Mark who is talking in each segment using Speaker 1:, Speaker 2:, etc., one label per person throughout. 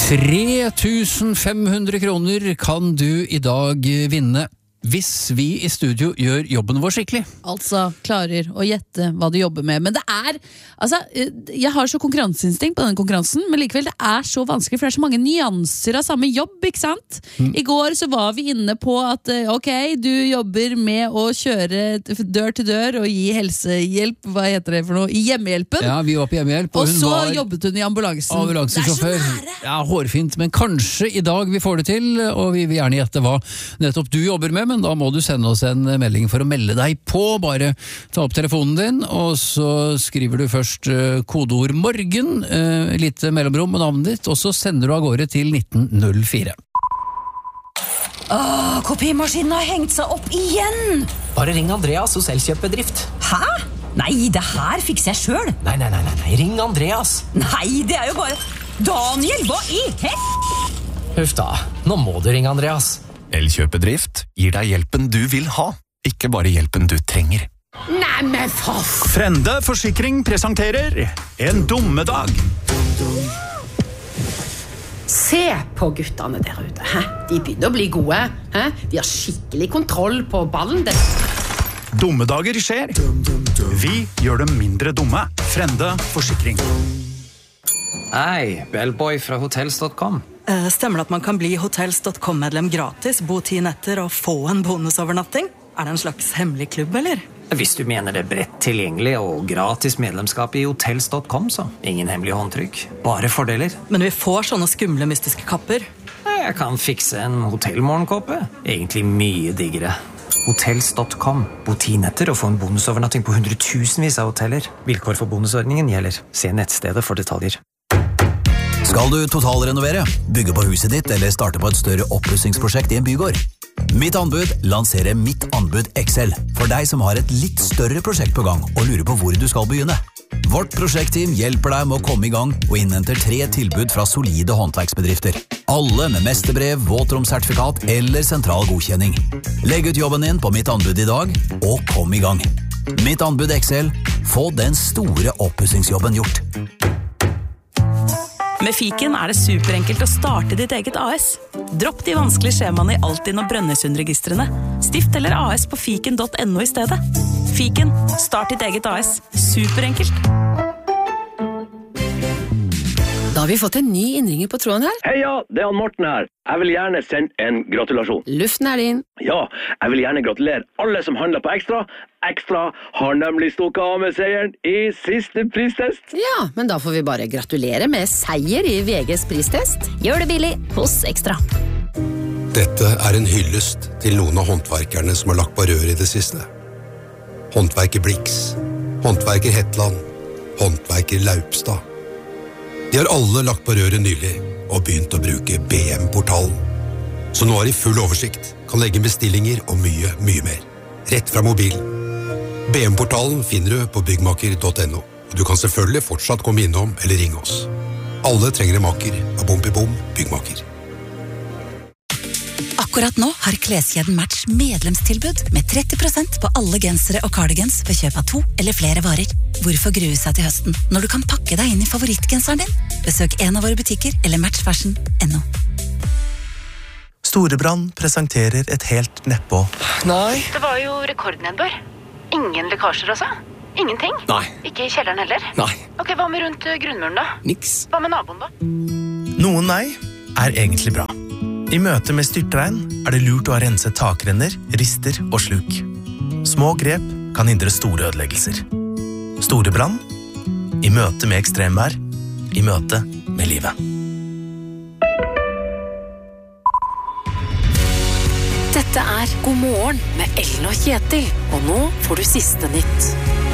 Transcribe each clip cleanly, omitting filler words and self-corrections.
Speaker 1: 3.500 kroner kan du I dag vinne hvis vi I studio gjør jobben vår skikkelig.
Speaker 2: Altså klarer å gjette hva du jobber med. Men det altså, jeg har så konkurranseinstinkt på denne konkurransen, men likevel det så vanskelig, for det så mange nyanser av samme jobb, ikke sant? I går så var vi inne på at, ok, du jobber med å kjøre dør til dør og gi helsehjelp, hva heter det for noe? I hjemmehjelpen.
Speaker 1: Ja, vi var på hjemmehjelp.
Speaker 2: Og så jobbet hun I ambulansen.
Speaker 1: Ambulansesjåfør. Ja, hårfint, men kanskje I dag vi får det til, og vi vil gjerne gjette hva nettopp du jobber med, men da må du sende oss en melding for å melde deg på. Bare ta opp telefonen din, og så skriver du først kodeord morgen, litt mellomrom med navnet ditt, og så sender du av gårde til 1904.
Speaker 3: Kopimaskinen har hengt seg opp igjen!
Speaker 4: Bare ring Andreas hos Elkjøp-bedrift.
Speaker 3: Hæ? Nei, det her fikser jeg selv.
Speaker 4: Nei, ring Andreas.
Speaker 3: Nei, det jo bare... Daniel, hva I
Speaker 4: Huff da, nå må du ringe Andreas.
Speaker 5: Elkjøp-bedrift gir deg hjelpen du vil ha, ikke bare hjelpen du trenger.
Speaker 3: Nei, men for...
Speaker 5: Frende Forsikring presenterer En dummedag.
Speaker 6: Se på guttene der ute. De begynner å bli gode. De har skikkelig kontroll på ballen.
Speaker 5: Dummedager skjer. Vi gjør dem mindre dumme. Frende Forsikring.
Speaker 4: Hei, bellboy fra hotels.com.
Speaker 7: Stemmer det at man kan bli hotels.com-medlem gratis, bo 10 netter og få en bonusovernatting? Det en slags hemmelig klubb, eller?
Speaker 4: Hvis du mener det bredt tilgjengelig og gratis medlemskap I hotels.com, så ingen hemmelig håndtrykk. Bare fordeler.
Speaker 7: Men vi får sånne skumle, mystiske kapper.
Speaker 4: Jeg kan fikse en hotellmorgenkåpe. Egentlig mye diggere. Hotels.com. Bo 10 netter og få en bonusovernatting på 100.000vis av hoteller. Vilkår for bonusordningen gjelder. Se nettstedet for detaljer.
Speaker 8: Skal du totalrenovere, bygge på huset ditt eller starte på et større oppussingsprosjekt I en bygård? Mitt anbud lanserer Mitt anbud XL for deg som har et litt større prosjekt på gang og lurer på hvor du skal begynne. Vårt prosjektteam hjelper deg med å komme I gang og innhenter 3 tilbud fra solide håndverksbedrifter. Alle med mesterbrev, våtromsertifikat eller sentral godkjenning. Legg ut jobben din på Mitt anbud I dag og kom I gang. Mitt anbud XL, få den store oppussingsjobben gjort.
Speaker 7: Med Fiken det superenkelt å starte ditt eget AS. Dropp de vanskelige skjemaene I Altinn og Brønnøysundregistrene. Stift eller AS på fiken.no I stedet. Fiken, start ditt eget AS. Superenkelt.
Speaker 6: Da har vi fått en ny innringer på tråden her.
Speaker 9: Heia, det han Morten her. Jeg vil gjerne sende en gratulasjon.
Speaker 6: Luften din.
Speaker 9: Ja, jeg vil gjerne gratulere alle som handler på Ekstra. Ekstra har nemlig stukket av med seieren I siste pristest.
Speaker 6: Ja, men da får vi bare gratulere med seier I VGs pristest. Gjør det billig hos Ekstra.
Speaker 10: Dette en hyllest til noen av håndverkerne som har lagt på rør I det siste. Håndverker Blix, håndverker Hetland, håndverker Laupstad. De har alle lagt på røret nylig og begynt å bruke BM-portalen. Så nå har de full oversikt, kan legge bestillinger og mye, mye mer. Rett fra mobilen. BM-portalen finner du på byggmaker.no, og du kan selvfølgelig fortsatt komme innom eller ringe oss. Alle trenger en maker av Bompibom Byggmaker.
Speaker 11: Akkurat nå har kleskjeden Match medlemstilbud med 30% på alle gensere og cardigans ved kjøp av 2 eller flere varer. Hvorfor grue seg til høsten når du kan pakke deg inn I favorittgenseren din? Besøk en av våre butikker eller matchfashion.no.
Speaker 12: Storebrand presenterer et helt nedpå.
Speaker 13: Nei. Det var jo rekordnedbør. Ingen lekkasjer også. Ingenting.
Speaker 12: Nei.
Speaker 13: Ikke I kjelleren heller.
Speaker 12: Nei.
Speaker 13: Ok, hva med rundt grunnmuren da?
Speaker 12: Niks.
Speaker 13: Hva med naboen da?
Speaker 12: Noen nei egentlig bra. I møte med styrtregn det lurt å ha renset takrenner, rister og sluk. Små grep kan hindre store ødeleggelser. Storebrand, I møte med ekstremvær, I møte med livet.
Speaker 14: Dette God morgen med Ellen og Kjetil, og nå får du siste nytt.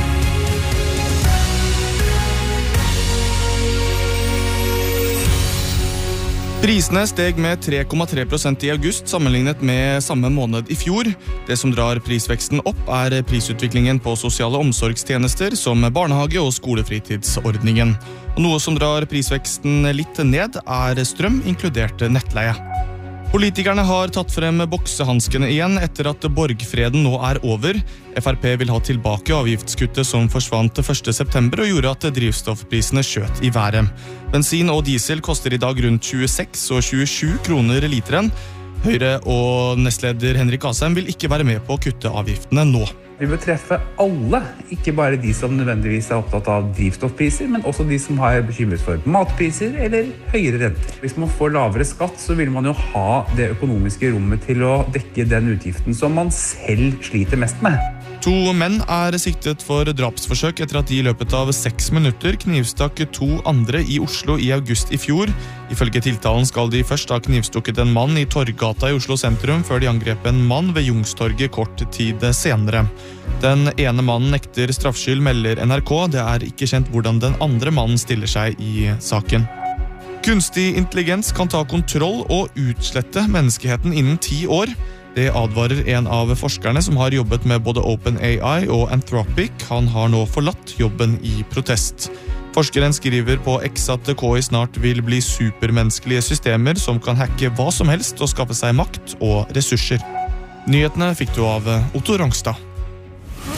Speaker 15: Prisene steg med 3,3% I august sammenlignet med samme måned I fjor. Det som drar prisveksten opp prisutviklingen på sosiale omsorgstjenester som barnehage- og skolefritidsordningen. Og noe som drar prisveksten litt ned strøm, inkludert nettleie. Politikerne har tatt frem boksehanskene igjen etter at borgfreden nå over. FrP vil ha tilbake avgiftskuttet som forsvant 1. september og gjorde at drivstoffprisene skjøt i været. Bensin og diesel koster i dag rundt 26 og 27 kroner literen. Høyre og nestleder Henrik Asheim vil ikke være med på å kutte avgiftene nå.
Speaker 16: Vi bør treffe alle, ikke bare de som nødvendigvis er opptatt av drivstoffpriser, men også de som har bekymret for matpriser eller høyere renter. Hvis man får lavere skatt, så vil man jo ha det økonomiske rommet til å dekke den utgiften som man selv sliter mest med.
Speaker 15: 2 menn er siktet for drapsforsøk etter at de i løpet av 6 minutter knivstakk 2 andre i Oslo i august i fjor. Ifølge tiltalen skal de først ha knivstukket en mann i Torggata i Oslo sentrum, før de angrep en mann ved Youngstorget kort tid senere. Den ene mannen nekter straffskyld, melder NRK. Det er ikke kjent hvordan den andre mannen stiller seg i saken. Kunstig intelligens kan ta kontroll og utslette menneskeheten innen 10 år. Det advarer en av forskerne som har jobbet med både OpenAI og Anthropic. Han har nå forlatt jobben i protest. Forskeren skriver på X at KI snart vil bli supermenneskelige systemer som kan hacke hva som helst og skaffe seg makt og ressurser. Nyhetene fikk du av Otto Rangstad.